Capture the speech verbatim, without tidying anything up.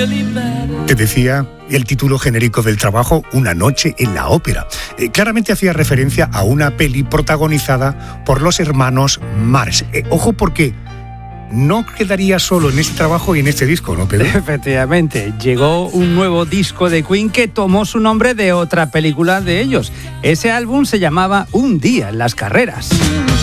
Te decía el título genérico del trabajo, Una noche en la ópera. Eh, claramente hacía referencia a una peli protagonizada por los hermanos Marx. Eh, ojo porque no quedaría solo en este trabajo y en este disco, ¿no, Pedro? Efectivamente, llegó un nuevo disco de Queen que tomó su nombre de otra película de ellos. Ese álbum se llamaba Un día en las carreras.